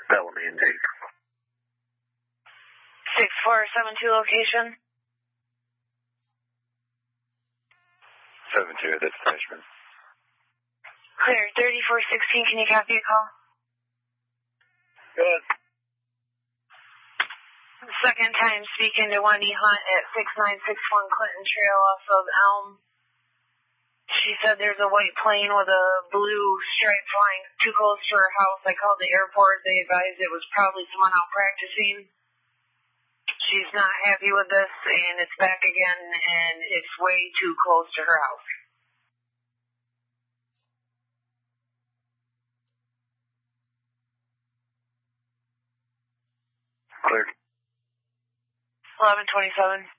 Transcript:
Bellamy intake. 6472 location. 7-2 at destination. Clear, 3416, can you copy a call? Good. Second time speaking to Wendy Hunt at 6961 Clinton Trail off of Elm. She said there's a white plane with a blue stripe flying too close to her house. I called the airport. They advised it was probably someone out practicing. She's not happy with this, and it's back again, and it's way too close to her house. Cleared. 1127.